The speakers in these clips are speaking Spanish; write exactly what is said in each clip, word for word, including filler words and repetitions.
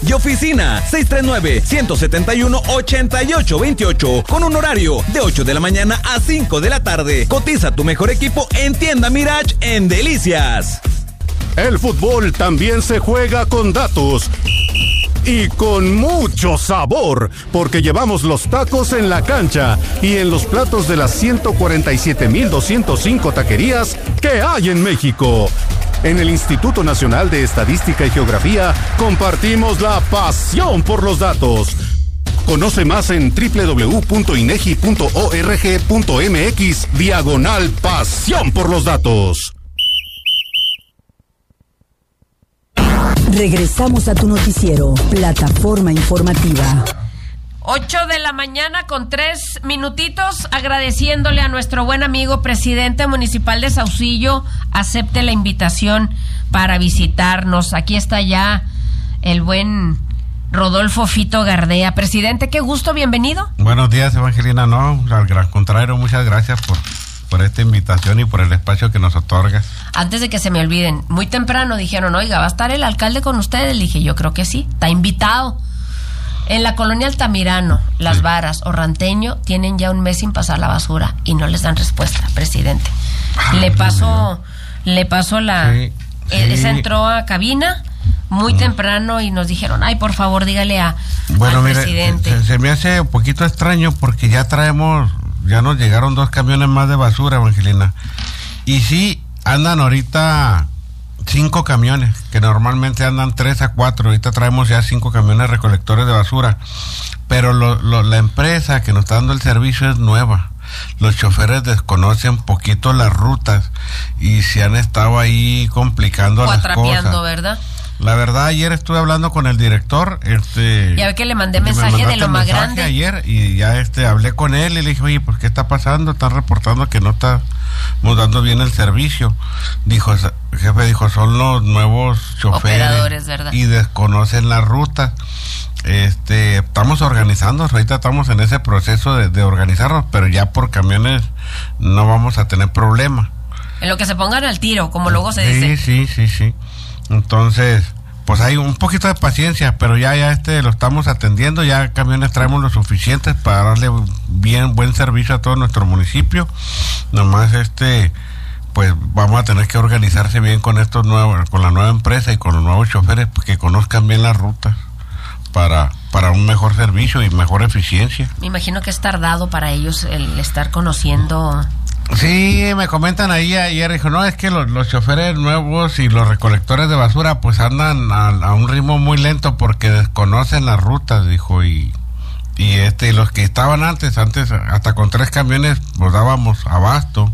y oficina seis tres nueve, uno siete uno, ocho ocho dos ocho con un horario de ocho de la mañana a cinco de la tarde. Cotiza tu mejor equipo en Tienda Mirage en Delicias. El fútbol también se juega con datos y con mucho sabor, porque llevamos los tacos en la cancha y en los platos de las ciento cuarenta y siete mil doscientos cinco taquerías que hay en México. En el Instituto Nacional de Estadística y Geografía compartimos la pasión por los datos. Conoce más en doble u doble u doble u punto inegi punto org punto mx diagonal pasión por los datos. Regresamos a tu noticiero, Plataforma Informativa. Ocho de la mañana con tres minutitos, agradeciéndole a nuestro buen amigo presidente municipal de Saucillo, acepte la invitación para visitarnos. Aquí está ya el buen Rodolfo Fito Gardea. Presidente, qué gusto, bienvenido. Buenos días, Evangelina. No, al contrario, muchas gracias por, por esta invitación y por el espacio que nos otorga. Antes de que se me olviden, muy temprano dijeron, oiga, ¿va a estar el alcalde con ustedes? Le dije, yo creo que sí, está invitado. En la colonia Altamirano, Las sí. Varas o Ranteño tienen ya un mes sin pasar la basura y no les dan respuesta, presidente. Ah, le pasó, le pasó la... Sí, sí. Esa entró a cabina muy mm. temprano y nos dijeron, ay, por favor, dígale a, bueno, al mire, presidente. Se, se me hace un poquito extraño porque ya traemos, ya nos llegaron dos camiones más de basura, Evangelina. Y sí, andan ahorita cinco camiones, que normalmente andan tres a cuatro, ahorita traemos ya cinco camiones recolectores de basura, pero lo, lo, la empresa que nos está dando el servicio es nueva. Los choferes desconocen poquito las rutas y se han estado ahí complicando las cosas. ¿Verdad? La verdad, ayer estuve hablando con el director, este... Ya ve que le mandé mensaje me de lo más grande. Ayer, y ya este hablé con él y le dije, oye, pues, ¿qué está pasando? Están reportando que no estamos dando bien el servicio. Dijo, el jefe dijo, son los nuevos choferes. Operadores, ¿verdad? Y desconocen las rutas. Este, estamos organizando, ahorita estamos en ese proceso de, de organizarnos, pero ya por camiones no vamos a tener problema. En lo que se pongan al tiro, como luego se sí, dice. Sí, sí, sí, sí. Entonces, pues hay un poquito de paciencia, pero ya ya este lo estamos atendiendo, ya camiones traemos lo suficientes para darle bien buen servicio a todo nuestro municipio. Nomás este pues vamos a tener que organizarse bien con estos nuevos, con la nueva empresa y con los nuevos choferes, pues, que conozcan bien las rutas para para un mejor servicio y mejor eficiencia. Me imagino que es tardado para ellos el estar conociendo. Sí, me comentan ahí ayer, dijo, no, es que los, los choferes nuevos y los recolectores de basura pues andan a, a un ritmo muy lento porque desconocen las rutas, dijo, y y este los que estaban antes, antes hasta con tres camiones pues dábamos abasto,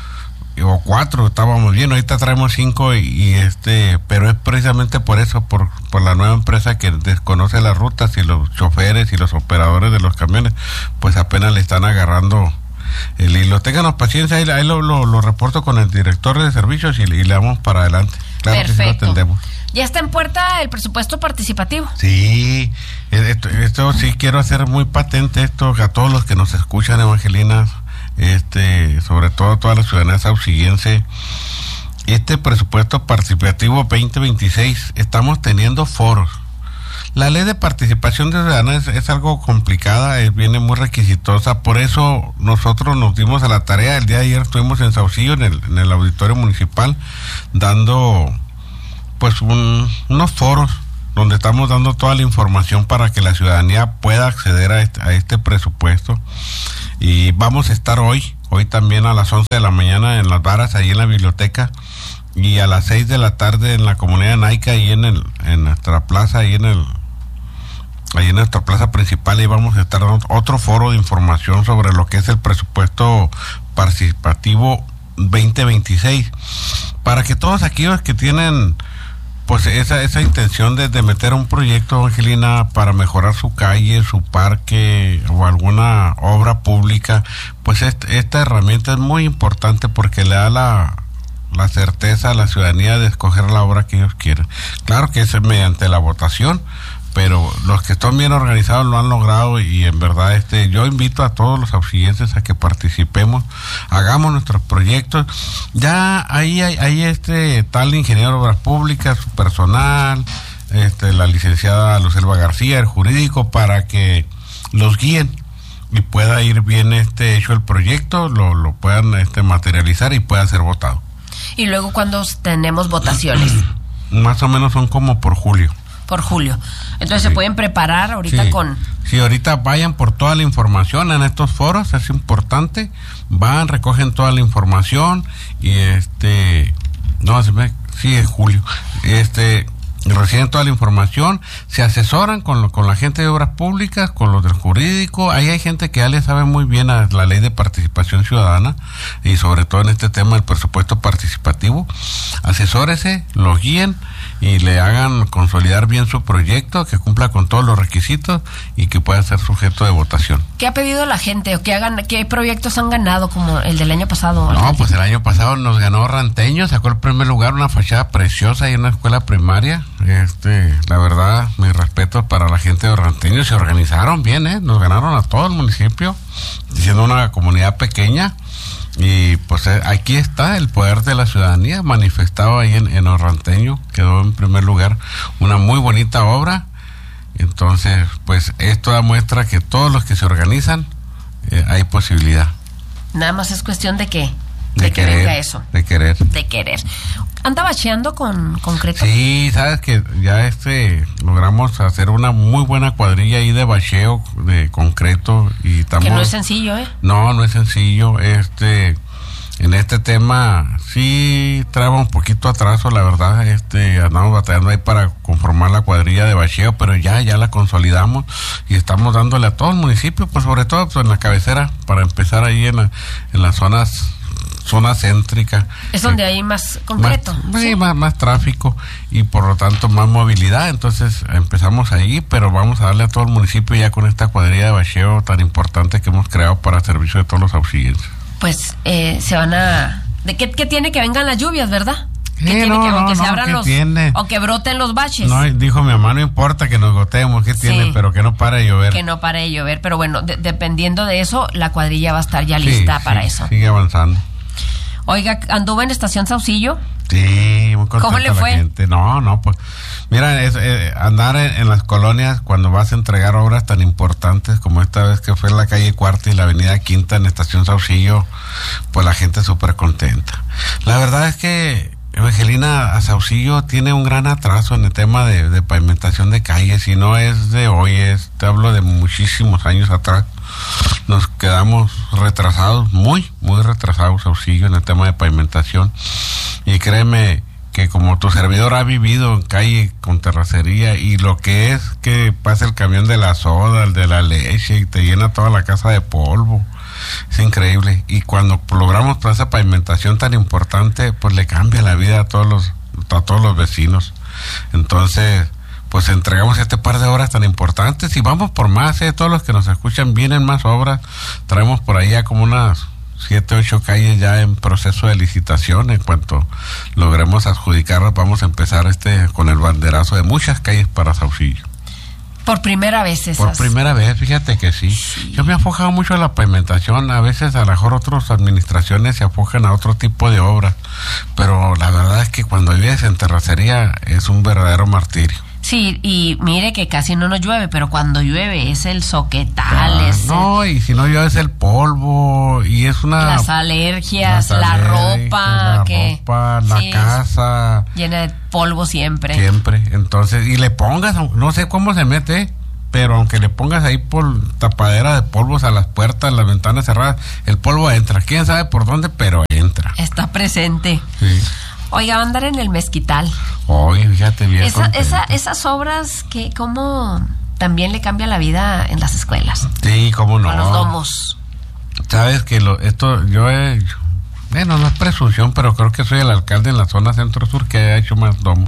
o cuatro, estábamos bien, ahorita traemos cinco y, y este, pero es precisamente por eso, por, por la nueva empresa que desconoce las rutas y los choferes y los operadores de los camiones pues apenas le están agarrando el hilo. Ténganos paciencia, ahí, ahí lo, lo, lo reporto con el director de servicios y, y le damos para adelante. Claro. Perfecto. Que sí lo atendemos. Ya está en puerta el presupuesto participativo. Sí, esto, esto sí quiero hacer muy patente esto a todos los que nos escuchan, Evangelina, este, sobre todo a toda la ciudadanía saucillense. Este presupuesto participativo veinte veintiséis, estamos teniendo foros. La ley de participación ciudadana es, es algo complicada, es, viene muy requisitosa, por eso nosotros nos dimos a la tarea. El día de ayer estuvimos en Saucillo, en el, en el auditorio municipal, dando pues un, unos foros donde estamos dando toda la información para que la ciudadanía pueda acceder a este, a este presupuesto. Y vamos a estar hoy, hoy también a las once de la mañana en Las Varas, ahí en la biblioteca, y a las seis de la tarde en la comunidad Naica, ahí en el, en nuestra plaza, ahí en el ahí en nuestra plaza principal, y vamos a estar dando otro foro de información sobre lo que es el presupuesto participativo veinte veintiséis, para que todos aquellos que tienen pues esa esa intención de, de meter un proyecto, Angelina, para mejorar su calle, su parque o alguna obra pública, pues este, esta herramienta es muy importante porque le da la la certeza a la ciudadanía de escoger la obra que ellos quieren. Claro que es mediante la votación, pero los que están bien organizados lo han logrado, y en verdad este yo invito a todos los saucillenses a que participemos, hagamos nuestros proyectos. Ya ahí hay, hay este tal ingeniero de obras públicas, su personal, este, la licenciada Lucelva García, el jurídico, para que los guíen y pueda ir bien este hecho el proyecto, lo, lo puedan este, materializar y pueda ser votado. Y luego, ¿cuándo tenemos votaciones? Más o menos son como por julio. Por julio. Entonces sí. Se pueden preparar ahorita sí. con... Sí, ahorita vayan por toda la información en estos foros, es importante. Van, recogen toda la información y este... No, se me... Sí, es julio. Este... Reciben toda la información, se asesoran con, lo, con la gente de obras públicas, con los del jurídico. Ahí hay gente que ya le sabe muy bien a la ley de participación ciudadana y sobre todo en este tema del presupuesto participativo. Asesórese, lo guíen y le hagan consolidar bien su proyecto, que cumpla con todos los requisitos y que pueda ser sujeto de votación. ¿Qué ha pedido la gente o qué, hagan, qué proyectos han ganado como el del año pasado? No, pues el año pasado nos ganó Ranteño, sacó el primer lugar, una fachada preciosa y una escuela primaria. Este, la verdad, mi respeto para la gente de Ranteño, se organizaron bien, ¿eh? Nos ganaron a todo el municipio, siendo una comunidad pequeña. Y pues eh, aquí está el poder de la ciudadanía manifestado ahí en, en Orranteño. Quedó en primer lugar una muy bonita obra. Entonces pues esto demuestra que todos los que se organizan eh, hay posibilidad. Nada más es cuestión de que de, de que querer, venga eso, de querer de querer ¿Anda bacheando con concreto? Sí, sabes que ya este logramos hacer una muy buena cuadrilla ahí de bacheo de concreto y estamos... Que no es sencillo, ¿eh? No, no es sencillo. Este, en este tema sí traba un poquito atraso, la verdad. Este, andamos batallando ahí para conformar la cuadrilla de bacheo, pero ya, ya la consolidamos y estamos dándole a todo el municipio, pues sobre todo pues, en la cabecera, para empezar ahí en, la, en las zonas... zona céntrica. Es donde hay más concreto. Más, ¿sí? sí, más, más tráfico y por lo tanto más movilidad. Entonces empezamos ahí, pero vamos a darle a todo el municipio ya con esta cuadrilla de bacheo tan importante que hemos creado para servicio de todos los auxiliares. Pues eh, se van a... ¿De qué, qué tiene que vengan las lluvias, verdad? Sí, ¿Qué tiene no, que, no, que se no, abran los... tiene? O que broten los baches. No, dijo mi mamá, no importa que nos gotemos, ¿qué Sí. tiene? Pero que no pare de llover. Que no pare de llover. Pero bueno, de, dependiendo de eso, la cuadrilla va a estar ya Sí, lista sí, para eso. Sigue avanzando. Oiga, ¿anduvo en Estación Saucillo? Sí, muy contenta ¿Cómo le la fue? gente. No, no, pues, mira, es, eh, andar en, en las colonias cuando vas a entregar obras tan importantes como esta vez que fue en la calle Cuarta y la avenida Quinta en Estación Saucillo, pues la gente súper contenta. La verdad es que Evangelina, a Saucillo tiene un gran atraso en el tema de, de pavimentación de calles y no es de hoy, es, te hablo de muchísimos años atrás. Nos quedamos retrasados, muy, muy retrasados, Saucillo, en el tema de pavimentación. Y créeme que como tu servidor ha vivido en calle con terracería y lo que es que pasa el camión de la soda, el de la leche y te llena toda la casa de polvo, es increíble. Y cuando logramos toda esa pavimentación tan importante, pues le cambia la vida a todos los, a todos los vecinos. Entonces... pues entregamos este par de obras tan importantes y vamos por más, ¿eh? Todos los que nos escuchan vienen más obras, traemos por ahí ya como unas siete, ocho calles ya en proceso de licitación. En cuanto logremos adjudicarlas, vamos a empezar este con el banderazo de muchas calles para Saucillo. Por primera vez esas. Por primera vez, fíjate que sí. sí. Yo me he afojado mucho a la pavimentación, a veces a lo mejor otras administraciones se afojan a otro tipo de obras, pero la verdad es que cuando vives en terracería es un verdadero martirio. Sí, y mire que casi no nos llueve, pero cuando llueve es el soquetal, Ah, es no, y si no llueve es el polvo, y es una... las alergias, las la alergias, ropa, la que ropa, la sí, casa... llena de polvo siempre. Siempre, entonces, y le pongas, no sé cómo se mete, pero aunque le pongas ahí por tapadera de polvos a las puertas, las ventanas cerradas, el polvo entra, quién sabe por dónde, pero entra. Está presente. Sí. Oiga, va a andar en el Mezquital. Oye, fíjate bien. Esa, esa, esas obras que como también le cambia la vida en las escuelas. Sí, cómo no. Con los domos. Sabes que lo, esto, yo he, bueno, no es presunción, pero creo que soy el alcalde en la zona centro-sur que ha hecho más domos.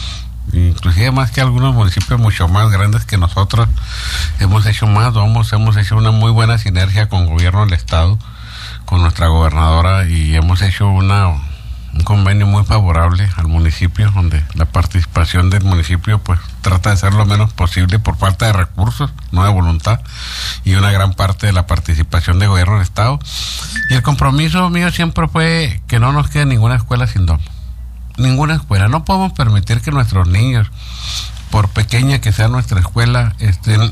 Inclusive más que algunos municipios mucho más grandes que nosotros. Hemos hecho más domos, hemos hecho una muy buena sinergia con el gobierno del estado, con nuestra gobernadora, y hemos hecho una... un convenio muy favorable al municipio, donde la participación del municipio pues trata de ser lo menos posible por falta de recursos, no de voluntad, y una gran parte de la participación del gobierno del estado. Y el compromiso mío siempre fue que no nos quede ninguna escuela sin domo, ninguna escuela. No podemos permitir que nuestros niños por pequeña que sea nuestra escuela, estén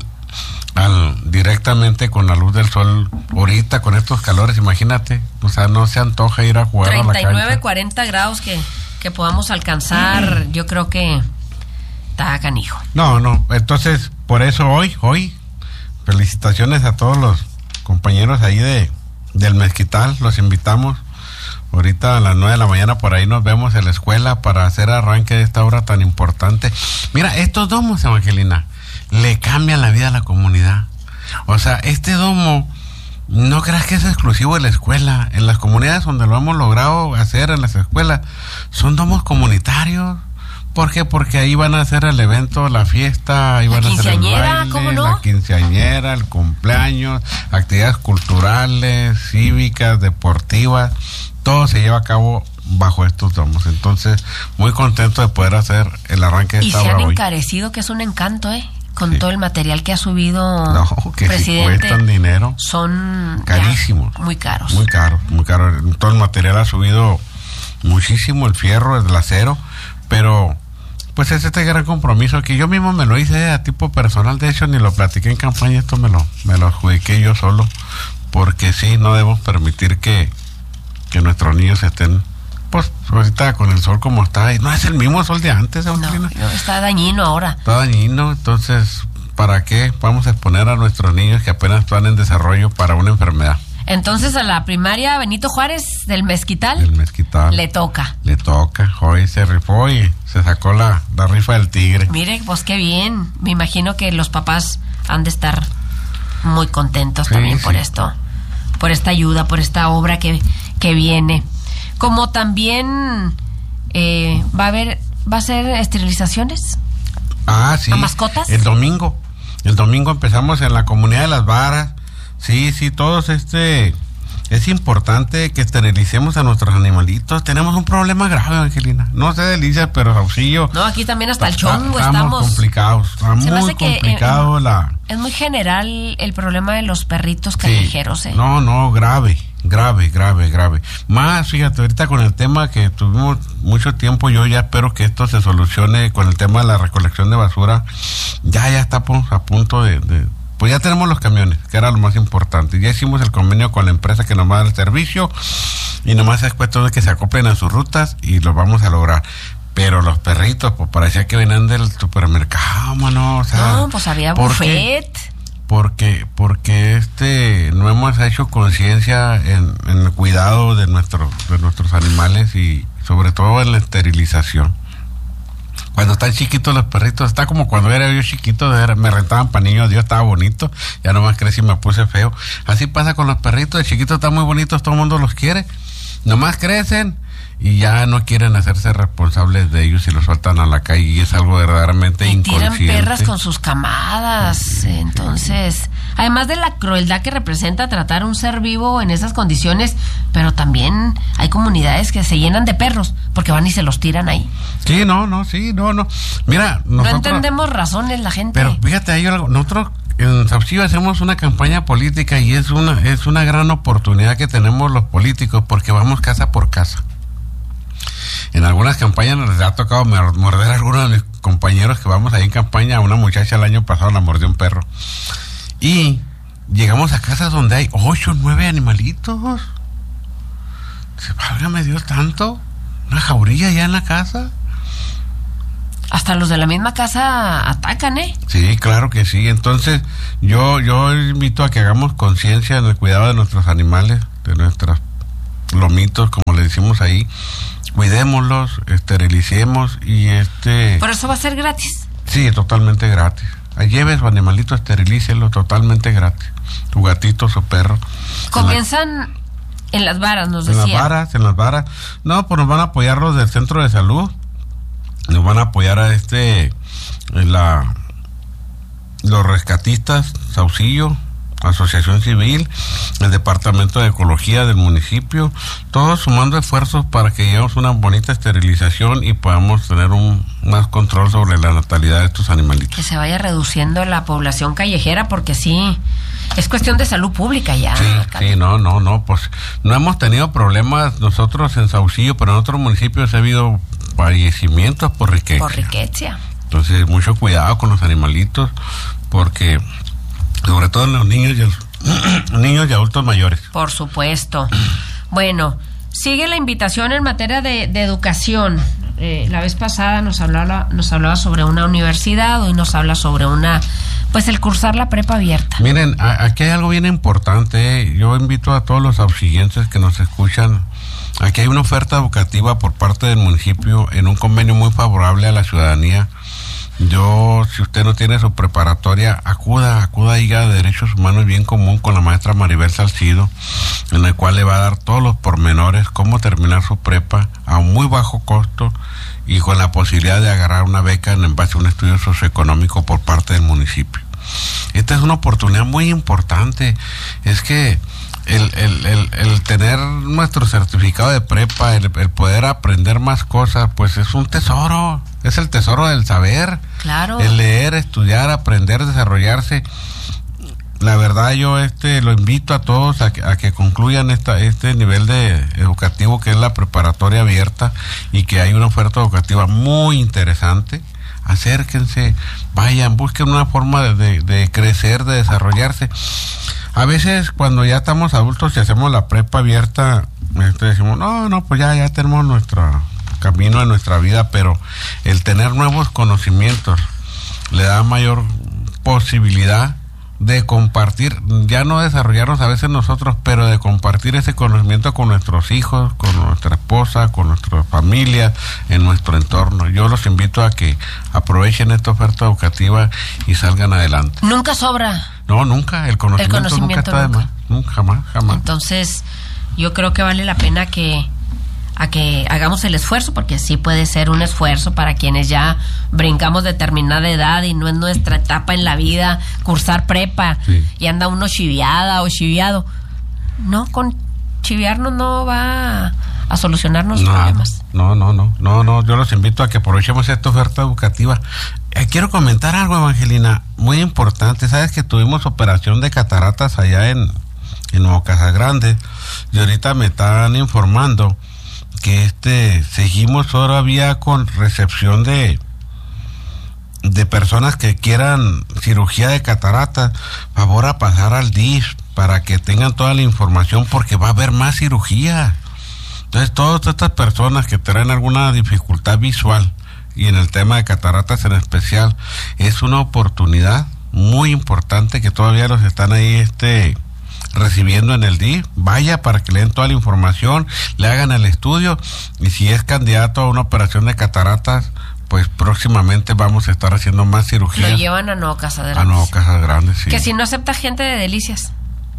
al, directamente con la luz del sol. Ahorita con estos calores, imagínate, o sea, no se antoja ir a jugar a la cancha. treinta y nueve, cuarenta grados que, que podamos alcanzar, mm. yo creo que está canijo. No, no, entonces, por eso hoy, hoy, felicitaciones a todos los compañeros ahí de del Mezquital, los invitamos. Ahorita a las nueve de la mañana por ahí nos vemos en la escuela para hacer arranque de esta obra tan importante. Mira, estos domos, Evangelina, le cambian la vida a la comunidad. O sea, este domo, no creas que es exclusivo de la escuela. En las comunidades donde lo hemos logrado hacer, en las escuelas, son domos comunitarios. ¿Por qué? Porque ahí van a hacer el evento, la fiesta, ahí van a hacer el baile, ¿cómo no? La quinceañera, el cumpleaños, actividades culturales, cívicas, deportivas, todo se lleva a cabo bajo estos domos. Entonces, muy contento de poder hacer el arranque de esta obra hoy. Y se han encarecido, que es un encanto, ¿eh? Con sí. todo el material que ha subido no, que presidente. Si cuestan dinero. Son carísimos. Muy caros. Muy caros, muy caros. Todo el material ha subido muchísimo, el fierro, el acero, pero pues es este gran compromiso que yo mismo me lo hice a tipo personal. De hecho, ni lo platiqué en campaña, esto me lo, me lo adjudiqué yo solo, porque sí, no debemos permitir que, que nuestros niños estén, pues ahorita con el sol como está, y no es el mismo sol de antes. No, no, está dañino ahora. Está dañino, entonces, ¿para qué vamos a exponer a nuestros niños que apenas están en desarrollo para una enfermedad? Entonces a la primaria Benito Juárez del Mezquital, el Mezquital le toca. Le toca, hoy se rifó y se sacó la, la rifa del tigre. Mire, pues qué bien. Me imagino que los papás han de estar muy contentos sí, también sí. por esto, por esta ayuda, por esta obra que, que viene. Como también eh, va a haber, va a ser esterilizaciones. Ah, sí. ¿A mascotas? El domingo. El domingo empezamos en la comunidad de Las Varas. Sí, sí, todos este... Es importante que esterilicemos a nuestros animalitos. Tenemos un problema grave, Angelina. No sé, Delicia, pero Auxilio... No, aquí también hasta el chongo estamos... Estamos complicados. Está muy complicado que, eh, la... Es muy general el problema de los perritos callejeros, sí. ¿eh? No, no, grave, grave, grave, grave. Más, fíjate, ahorita con el tema que tuvimos mucho tiempo, yo ya espero que esto se solucione con el tema de la recolección de basura. Ya, ya estamos a punto de... de Pues ya tenemos los camiones, que era lo más importante. Ya hicimos el convenio con la empresa que nos va a dar el servicio y nomás es cuestión de que se acoplen a sus rutas y lo vamos a lograr. Pero los perritos, pues parecía que venían del supermercado, mano. O sea, no, pues había buffet. Porque, porque este no hemos hecho conciencia en, en el cuidado de nuestros, de nuestros animales y sobre todo en la esterilización. Cuando están chiquitos los perritos, está como cuando era yo chiquito, me rentaban para niños, Dios estaba bonito, ya nomás crecí y me puse feo. Así pasa con los perritos, de chiquitos están muy bonitos, todo el mundo los quiere, nomás crecen y ya no quieren hacerse responsables de ellos y los sueltan a la calle y es algo verdaderamente y inconsciente. Tiran perras con sus camadas, entonces, además de la crueldad que representa tratar a un ser vivo en esas condiciones, pero también hay comunidades que se llenan de perros porque van y se los tiran ahí. Sí, no, no, sí, no, no. Mira, nosotros... No entendemos razones la gente. Pero fíjate, hay algo, nosotros en Saucillo hacemos una campaña política y es una, es una gran oportunidad que tenemos los políticos porque vamos casa por casa. En algunas campañas nos ha tocado morder a algunos de mis compañeros que vamos ahí en campaña. A una muchacha el año pasado la mordió un perro. Y llegamos a casas donde hay ocho, nueve animalitos. Válgame Dios, tanto. Una jaurilla ya en la casa. Hasta los de la misma casa atacan, ¿eh? Sí, claro que sí. Entonces, yo, yo invito a que hagamos conciencia en el cuidado de nuestros animales, de nuestros lomitos, como le decimos ahí. Cuidémoslos, esterilicemos y este... ¿Por eso va a ser gratis? Sí, totalmente gratis. Lleve su animalito, esterilícelo, totalmente gratis. Su gatito, su perro. Comienzan en, la... en las varas, nos decía. En las varas, en las varas. No, pues nos van a apoyar los del centro de salud. Nos van a apoyar a este... la los rescatistas, Saucillo, Asociación Civil, el Departamento de Ecología del municipio, todos sumando esfuerzos para que lleguemos a una bonita esterilización y podamos tener un más control sobre la natalidad de estos animalitos. Que se vaya reduciendo la población callejera, porque sí, es cuestión de salud pública ya. Sí, sí, no, no, no, pues no hemos tenido problemas nosotros en Saucillo, pero en otros municipios ha habido fallecimientos por riqueza. Por riqueza. Entonces, mucho cuidado con los animalitos, porque sobre todo en los niños y los niños y adultos mayores. Por supuesto. Bueno, sigue la invitación en materia de, de educación. Eh, la vez pasada nos hablaba, nos hablaba sobre una universidad, hoy nos habla sobre una, pues el cursar la prepa abierta. Miren, a, aquí hay algo bien importante, ¿eh? Yo invito a todos los auxilienses que nos escuchan. Aquí hay una oferta educativa por parte del municipio en un convenio muy favorable a la ciudadanía. Yo, si usted no tiene su preparatoria, acuda, acuda ahí a Derechos Humanos y Bien Común con la maestra Maribel Salcido, en el cual le va a dar todos los pormenores, cómo terminar su prepa a un muy bajo costo y con la posibilidad de agarrar una beca en base a un estudio socioeconómico por parte del municipio. Esta es una oportunidad muy importante. Es que el, el, el, el tener nuestro certificado de prepa, el, el poder aprender más cosas, pues es un tesoro. Es el tesoro del saber. Claro. El leer, estudiar, aprender, desarrollarse. La verdad, yo este lo invito a todos a que, a que concluyan esta, este nivel de educativo que es la preparatoria abierta y que hay una oferta educativa muy interesante. Acérquense, vayan, busquen una forma de, de, de crecer, de desarrollarse. A veces cuando ya estamos adultos y hacemos la prepa abierta, este, decimos, no, no, pues ya, ya tenemos nuestro camino en nuestra vida, pero el tener nuevos conocimientos le da mayor posibilidad de compartir, ya no desarrollarnos a veces nosotros, pero de compartir ese conocimiento con nuestros hijos, con nuestra esposa, con nuestra familia, en nuestro entorno. Yo los invito a que aprovechen esta oferta educativa y salgan adelante. Nunca sobra. No, nunca, el conocimiento, el conocimiento nunca está nunca. de más, nunca, jamás, jamás. Entonces, yo creo que vale la pena que a que hagamos el esfuerzo, porque sí puede ser un esfuerzo para quienes ya brincamos determinada edad y no es nuestra etapa en la vida cursar prepa, sí. Y anda uno chiviada o chiviado. No, con chiviarnos no va a solucionarnos no, problemas. No, no, no, no, no, yo los invito a que aprovechemos esta oferta educativa. Eh, quiero comentar algo, Evangelina, muy importante. Sabes que tuvimos operación de cataratas allá en, en Nuevo Casagrande y ahorita me están informando que este seguimos todavía con recepción de de personas que quieran cirugía de cataratas. Favor a pasar al D I F para que tengan toda la información, porque va a haber más cirugía. Entonces todas estas personas que traen alguna dificultad visual y en el tema de cataratas en especial, es una oportunidad muy importante que todavía los están ahí este recibiendo en el D I F. Vaya para que le den toda la información, le hagan el estudio y si es candidato a una operación de cataratas, pues próximamente vamos a estar haciendo más cirugías. Lo llevan a Nuevo Casagrande. A Nuevo Casagrande, sí. Que si no acepta gente de Delicias.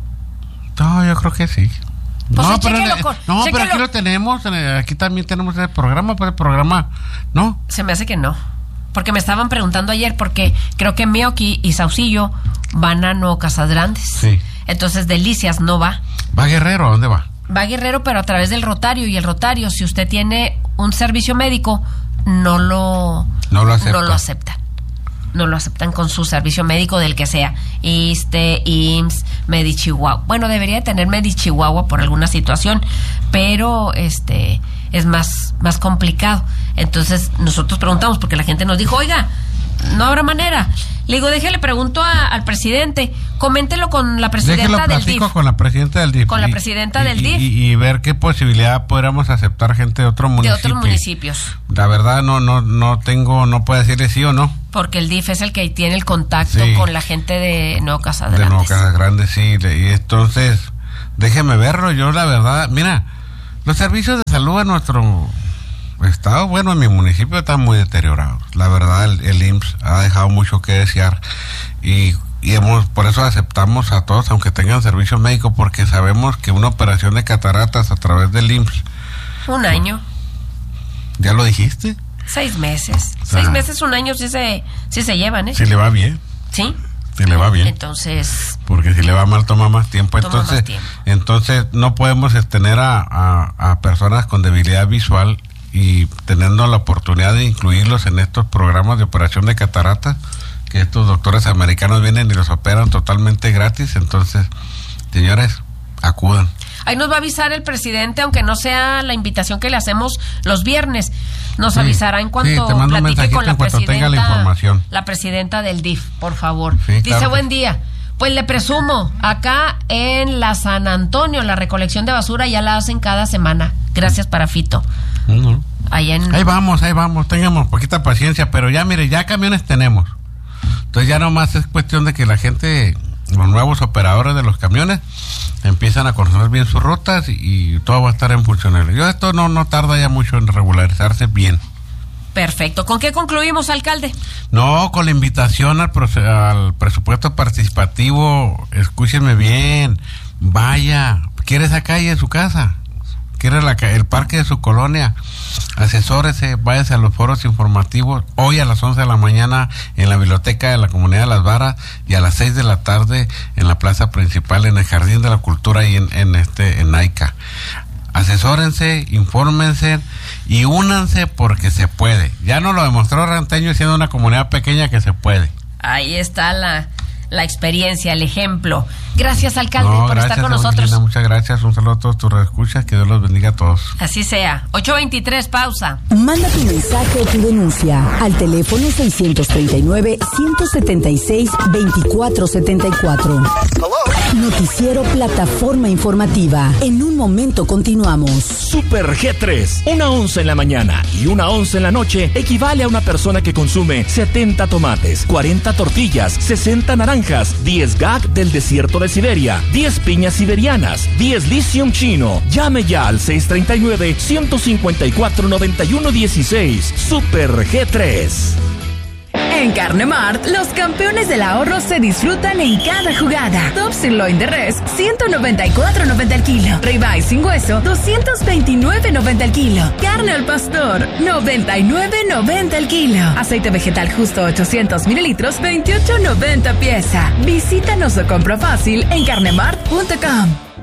No, yo creo que sí. Pues no, sí, pero, chéquelo con, no chéquelo. pero aquí lo tenemos, aquí también tenemos el programa, pues el programa, ¿no? Se me hace que no. Porque me estaban preguntando ayer, porque creo que Mioki y Saucillo van a Nuevo Casagrande. Sí. Entonces Delicias no va. ¿Va Guerrero? ¿A dónde va? Va Guerrero, pero a través del Rotario. Y el Rotario, si usted tiene un servicio médico, no lo, no lo acepta. No lo aceptan. No lo aceptan con su servicio médico del que sea. ISSSTE, I M S S, Medichihuahua. Bueno, debería de tener Medichihuahua por alguna situación, pero este es más, más complicado. Entonces nosotros preguntamos, porque la gente nos dijo, oiga, no habrá manera. Le digo, déjale, pregunto a, al presidente, coméntelo con la presidenta del D I F. con la presidenta del D I F. Con la presidenta y, del y, D I F. Y, y ver qué posibilidad podríamos aceptar gente de otro municipio. De otros municipios. La verdad no no no tengo, no puedo decirle sí o no. Porque el D I F es el que tiene el contacto sí. con la gente de Nuevo Casagrande. De Nuevo Casagrande, sí. Y entonces, déjeme verlo. Yo la verdad, mira, los servicios de salud en nuestro estado, bueno, en mi municipio están muy deteriorados. La verdad, el, el I M S S ha dejado mucho que desear y, y hemos, por eso aceptamos a todos, aunque tengan servicio médico, porque sabemos que una operación de cataratas a través del I M S S. Un año. ¿Ya lo dijiste? Seis meses. Ah. Seis meses, un año, sí se, sí se llevan, ¿eh? Si le va bien. Sí. Si le va bien. Entonces. Porque si le va mal toma más tiempo. Toma entonces, más tiempo. entonces no podemos tener a, a, a personas con debilidad visual y teniendo la oportunidad de incluirlos en estos programas de operación de cataratas, que estos doctores americanos vienen y los operan totalmente gratis. Entonces, señores, acudan. Ahí nos va a avisar el presidente, aunque no sea la invitación que le hacemos los viernes. Nos sí, avisará en cuanto sí, platique con la presidenta, tenga la información. La presidenta del D I F, por favor. Sí, Dice, claro. Buen día. Pues le presumo, acá en la San Antonio, la recolección de basura ya la hacen cada semana. Gracias para Fito. Uh-huh. Ahí, en... ahí vamos, ahí vamos, tengamos poquita paciencia, pero ya mire, ya camiones tenemos. Entonces ya nomás es cuestión de que la gente, los nuevos operadores de los camiones, empiezan a conocer bien sus rutas y, y todo va a estar en funcionalidad. Yo esto no, no tarda ya mucho en regularizarse bien. Perfecto. ¿Con qué concluimos, alcalde? No, con la invitación al, proce- al presupuesto participativo. Escúchenme bien, vaya, ¿quiere esa calle de su casa? ¿Quiere la, el parque de su colonia? Asesórese, váyase a los foros informativos hoy a las once de la mañana en la biblioteca de la Comunidad de Las Varas y a las seis de la tarde en la plaza principal en el Jardín de la Cultura y en, en este en Naica. Asesórense, infórmense y únanse porque se puede. Ya nos lo demostró Ranteño siendo una comunidad pequeña que se puede. Ahí está la, la experiencia, el ejemplo. Gracias, alcalde, no, por gracias, estar con Evangelina, nosotros. Muchas gracias, un saludo a todos tus escuchas, que Dios los bendiga a todos. Así sea. ocho veintitrés, pausa. Manda tu mensaje o tu denuncia al teléfono seiscientos treinta y nueve, ciento setenta y seis, veinticuatro setenta y cuatro. Noticiero Plataforma Informativa. En un momento continuamos. Super G tres. Una onza en la mañana y una onza en la noche equivale a una persona que consume setenta tomates, cuarenta tortillas, sesenta naranjas, diez gag del desierto de Siberia, diez piñas siberianas, diez lithium chino. Llame ya al seis treinta y nueve, ciento cincuenta y cuatro, noventa y uno dieciséis. Super G tres. En Carne Mart, los campeones del ahorro se disfrutan en cada jugada. Top Sirloin de Res, ciento noventa y cuatro noventa el kilo. Ribeye sin hueso, doscientos veintinueve noventa el kilo. Carne al pastor, noventa y nueve noventa el kilo. Aceite vegetal justo ochocientos mililitros, veintiocho noventa pieza. Visítanos o compra fácil en carnemart punto com.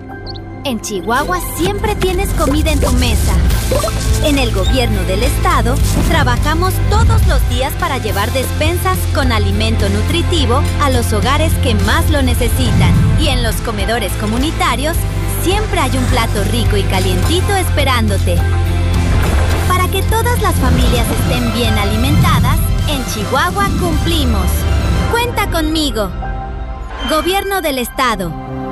En Chihuahua siempre tienes comida en tu mesa. En el gobierno del estado, trabajamos todos los días para llevar despensas con alimento nutritivo a los hogares que más lo necesitan. Y en los comedores comunitarios, siempre hay un plato rico y calientito esperándote. Para que todas las familias estén bien alimentadas, en Chihuahua cumplimos. Cuenta conmigo. Gobierno del estado.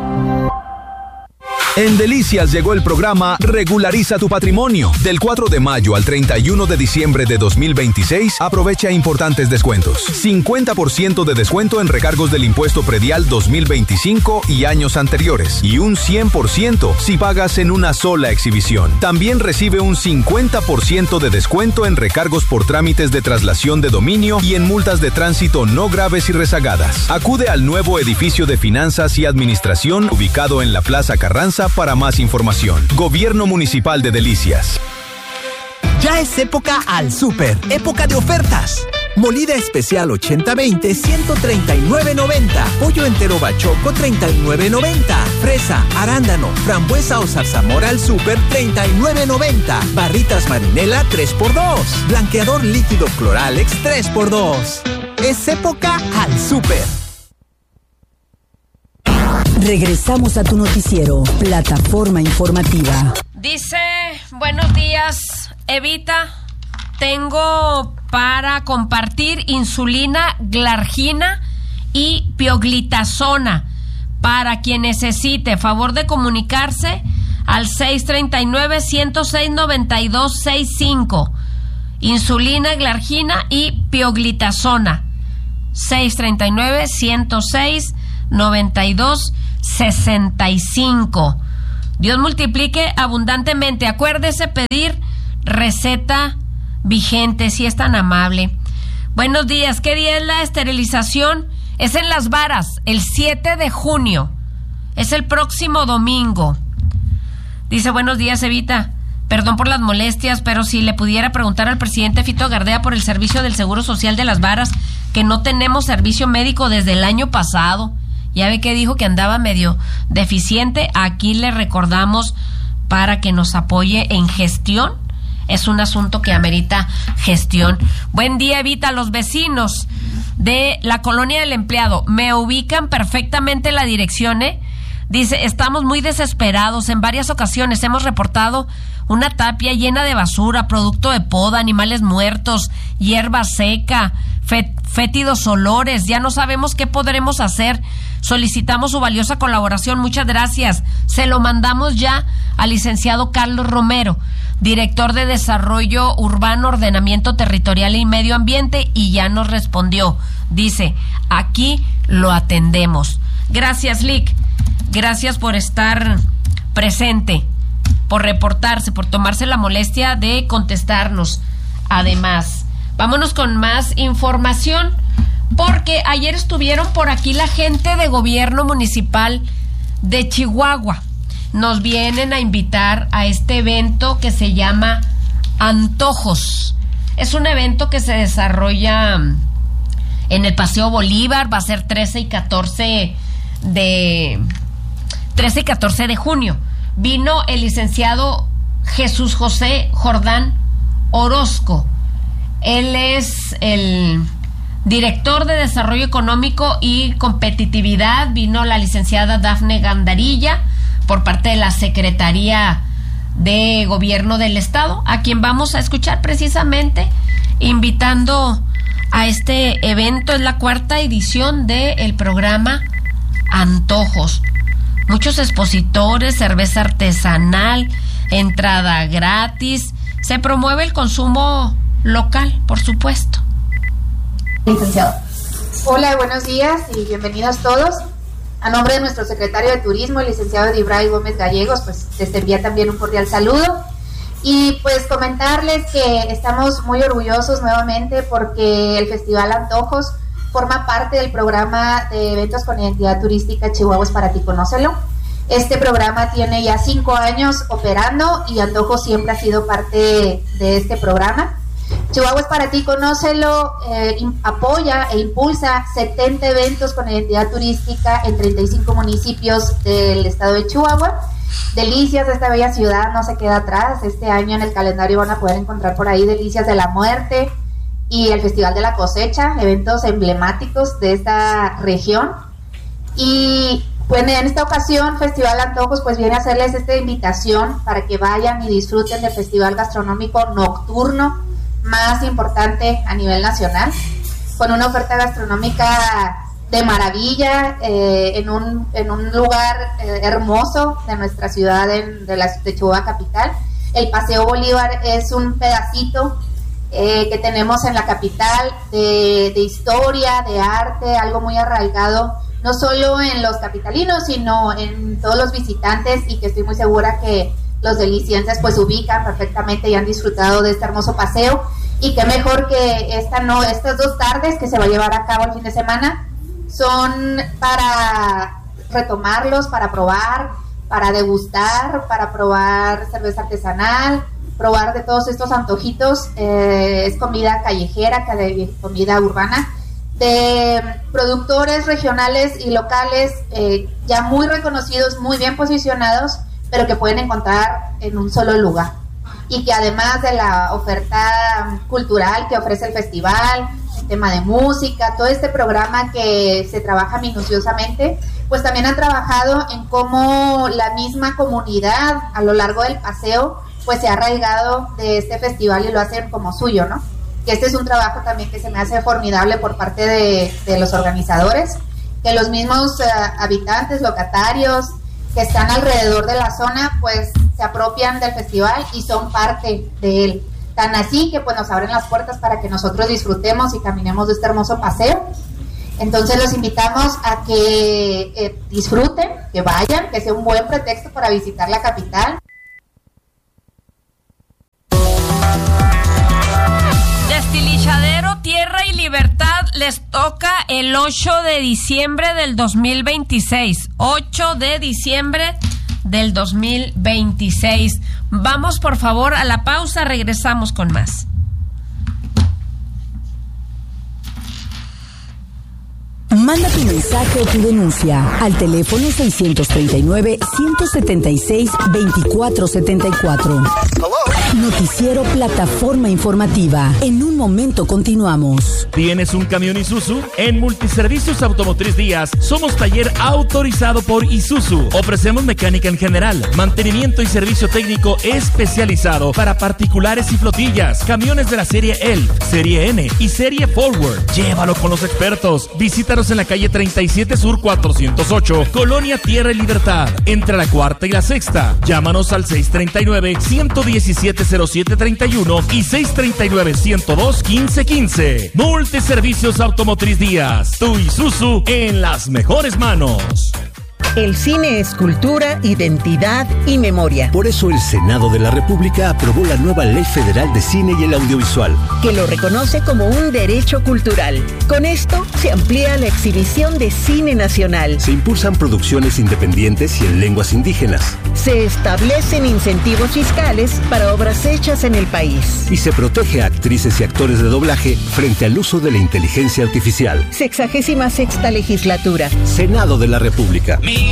En Delicias llegó el programa Regulariza tu Patrimonio. Del cuatro de mayo al treinta y uno de diciembre de dos mil veintiséis, aprovecha importantes descuentos. cincuenta por ciento de descuento en recargos del impuesto predial dos mil veinticinco y años anteriores. Y un cien por ciento si pagas en una sola exhibición. También recibe un cincuenta por ciento de descuento en recargos por trámites de traslación de dominio y en multas de tránsito no graves y rezagadas. Acude al nuevo edificio de finanzas y administración ubicado en la Plaza Carranza para más información. Gobierno Municipal de Delicias. Ya es época al súper, época de ofertas. Molida especial ochenta veinte, ciento treinta y nueve noventa. Pollo entero bachoco, treinta y nueve noventa. Fresa, arándano, frambuesa o zarzamora al súper, treinta y nueve noventa. Barritas marinela, tres por dos. Blanqueador líquido Cloralex, tres por dos. Es época al súper. Regresamos a tu noticiero, Plataforma Informativa. Dice, buenos días, Evita, tengo para compartir insulina glargina y pioglitazona para quien necesite. Favor de comunicarse al seis treinta y nueve, ciento seis, noventa y dos sesenta y cinco. Insulina glargina y pioglitazona. seis treinta y nueve, ciento seis, noventa y dos sesenta y cinco. Dios multiplique abundantemente. Acuérdese pedir receta vigente, si es tan amable. Buenos días, ¿qué día es la esterilización? Es en Las Varas, el siete de junio. Es el próximo domingo. Dice, buenos días, Evita. Perdón por las molestias, pero si le pudiera preguntar al presidente Fito Gardea por el servicio del Seguro Social de Las Varas, que no tenemos servicio médico desde el año pasado. Ya ve que dijo que andaba medio deficiente. Aquí le recordamos para que nos apoye en gestión. Es un asunto que amerita gestión. Buen día, Evita. Los vecinos de la Colonia del Empleado me ubican perfectamente la dirección, ¿eh? Dice, estamos muy desesperados. En varias ocasiones hemos reportado una tapia llena de basura, producto de poda, animales muertos, hierba seca, fet- fétidos olores. Ya no sabemos qué podremos hacer. Solicitamos su valiosa colaboración. Muchas gracias. Se lo mandamos ya al licenciado Carlos Romero, director de Desarrollo Urbano, Ordenamiento Territorial y Medio Ambiente, y ya nos respondió. Dice, aquí lo atendemos. Gracias, Lick. Gracias por estar presente, por reportarse, por tomarse la molestia de contestarnos. Además, vámonos con más información, porque ayer estuvieron por aquí la gente de gobierno municipal de Chihuahua. Nos vienen a invitar a este evento que se llama Antojos. Es un evento que se desarrolla en el Paseo Bolívar. Va a ser trece y catorce de trece y catorce de junio. Vino el licenciado Jesús José Jordán Orozco. Él es el director de Desarrollo Económico y Competitividad. Vino la licenciada Dafne Gandarilla por parte de la Secretaría de Gobierno del Estado, a quien vamos a escuchar precisamente invitando a este evento. Es la cuarta edición del programa Antojos. Muchos expositores, cerveza artesanal, entrada gratis. Se promueve el consumo local, por supuesto. Licenciado. Hola, buenos días y bienvenidos todos. A nombre de nuestro secretario de Turismo, el licenciado Edibray Gómez Gallegos, pues les envía también un cordial saludo. Y pues comentarles que estamos muy orgullosos nuevamente porque el Festival Antojos forma parte del programa de eventos con identidad turística Chihuahua es para ti, conócelo. Este programa tiene ya cinco años operando y Antojos siempre ha sido parte de este programa. Chihuahua es para ti, conócelo, eh, apoya e impulsa setenta eventos con identidad turística en treinta y cinco municipios del estado de Chihuahua. Delicias de esta bella ciudad no se queda atrás. Este año en el calendario van a poder encontrar por ahí Delicias de la Muerte y el Festival de la Cosecha, eventos emblemáticos de esta región. Y bueno, en esta ocasión Festival Antojos pues viene a hacerles esta invitación para que vayan y disfruten del festival gastronómico nocturno más importante a nivel nacional, con una oferta gastronómica de maravilla, eh, en un en un lugar eh, hermoso de nuestra ciudad, en, de la de Chihuahua capital. El Paseo Bolívar es un pedacito eh, que tenemos en la capital de, de historia, de arte, algo muy arraigado, no solo en los capitalinos, sino en todos los visitantes, y que estoy muy segura que los delicienses pues ubican perfectamente y han disfrutado de este hermoso paseo. Y qué mejor que esta no, estas dos tardes que se va a llevar a cabo el fin de semana son para retomarlos, para probar, para degustar, para probar cerveza artesanal, probar de todos estos antojitos. Eh, es comida callejera, comida urbana, de productores regionales y locales eh, ya muy reconocidos, muy bien posicionados, pero que pueden encontrar en un solo lugar. Y que además de la oferta cultural que ofrece el festival, el tema de música, todo este programa que se trabaja minuciosamente, pues también han trabajado en cómo la misma comunidad a lo largo del paseo pues se ha arraigado de este festival y lo hacen como suyo, ¿no? Que este es un trabajo también que se me hace formidable por parte de, de los organizadores, que los mismos uh, habitantes, locatarios que están alrededor de la zona, pues se apropian del festival y son parte de él. Tan así que pues nos abren las puertas para que nosotros disfrutemos y caminemos de este hermoso paseo. Entonces los invitamos a que eh, disfruten, que vayan, que sea un buen pretexto para visitar la capital. Destilizadero Tierra y Libertad les toca el ocho de diciembre del dos mil veintiséis. ocho de diciembre del dos mil veintiséis. Vamos por favor a la pausa, regresamos con más. Manda tu mensaje o tu denuncia al teléfono seiscientos treinta y nueve, ciento setenta y seis, veinticuatro setenta y cuatro. Noticiero Plataforma Informativa. En un momento continuamos. ¿Tienes un camión Isuzu? En Multiservicios Automotriz Díaz somos taller autorizado por Isuzu. Ofrecemos mecánica en general, mantenimiento y servicio técnico especializado para particulares y flotillas, camiones de la serie Elf, serie N y serie Forward. Llévalo con los expertos. Visítanos en la calle treinta y siete Sur cuatrocientos ocho, Colonia Tierra y Libertad, entre la cuarta y la sexta. Llámanos al seis treinta y nueve, ciento diecisiete, cero siete treinta y uno y seis treinta y nueve, ciento dos, quince quince. Multiservicios Automotriz Díaz, tu Isuzu en las mejores manos. El cine es cultura, identidad y memoria. Por eso el Senado de la República aprobó la nueva Ley Federal de Cine y el Audiovisual, que lo reconoce como un derecho cultural. Con esto se amplía la exhibición de cine nacional. Se impulsan producciones independientes y en lenguas indígenas. Se establecen incentivos fiscales para obras hechas en el país. Y se protege a actrices y actores de doblaje frente al uso de la inteligencia artificial. Sexagésima sexta legislatura. Senado de la República. Mi